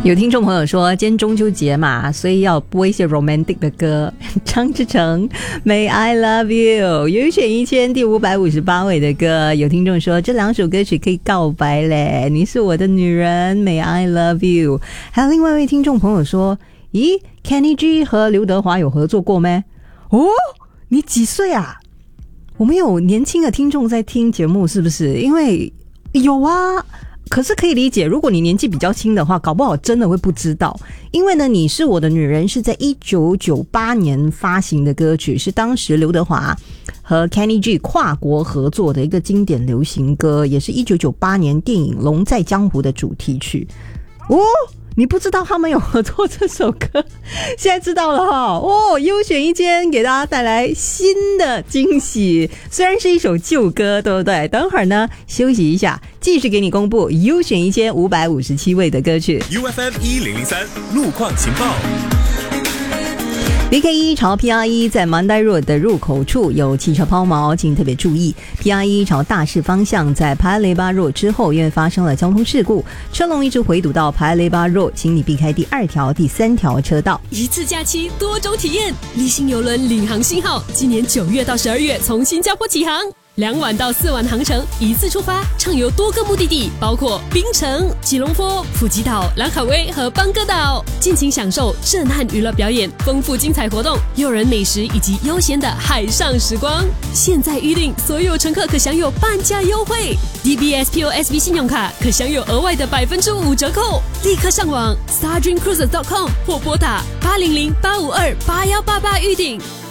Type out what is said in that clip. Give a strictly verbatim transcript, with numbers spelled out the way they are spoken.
有听众朋友说今天中秋节嘛，所以要播一些 romantic 的歌。张志成 May I Love You 有选一千第五百五十八位的歌。有听众说这两首歌曲可以告白嘞，你是我的女人 May I Love You。 还有另外一位听众朋友说，咦 Kenny G 和刘德华有合作过咩？哦，你几岁啊？我们有年轻的听众在听节目是不是？因为有啊，可是可以理解，如果你年纪比较轻的话，搞不好真的会不知道。因为呢，你是我的女人是在一九九八年发行的歌曲，是当时刘德华和 Kenny G 跨国合作的一个经典流行歌，也是一九九八年电影《龙在江湖》的主题曲。哦，你不知道他们有合作这首歌，现在知道了哈。哦，优选一间给大家带来新的惊喜，虽然是一首旧歌，对不对？等会儿呢休息一下，继续给你公布优选一间五百五十七位的歌曲。 U F M 一零零三路况情报。 B K 一 朝 P R 一 在 Mandai Road 的入口处有汽车抛锚，请特别注意。P R 一 朝大市方向在 Paya Lebar Road 之后，因为发生了交通事故，车龙一直回堵到 Paya Lebar Road， 请你避开第二条、第三条车道。 一次假期，多种体验，立信邮轮领航信号，今年九月到十二月从新加坡起航。两晚到四晚航程，一次出发，畅游多个目的地，包括槟城、吉隆坡、普吉岛、兰卡威和邦哥岛，尽情享受震撼娱乐表演、丰富精彩活动、诱人美食以及悠闲的海上时光。现在预订，所有乘客可享有半价优惠 ，D B S P O S B 信用卡可享有额外的百分之五折扣。立刻上网 star dream cruises dot com 或拨打八零零八五二八幺八八预订。